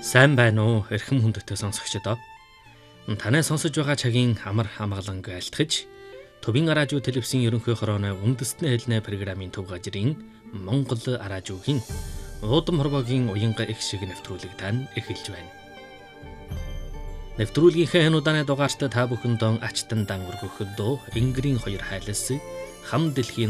Сайн байна уу эрхэм хүндэттэй сонсогчдоо. Танай сонсож байгаа цагийн амар хамгааланг айлтгаж Төвийн Араажуу телевизийн ерөнхий хорооны үндэстэн хэлний программын төв гажрын Монгол Араажуугийн уудам хорвоогийн уянга их шиг нэвтрүүлэг тань эхэлж байна. Нэвтрүүлгийнхээ энэ удааны дугаарт та бүхэндээ ачтан дан өргөхөд Ингрийн хоёр хайлс хам дэлхийн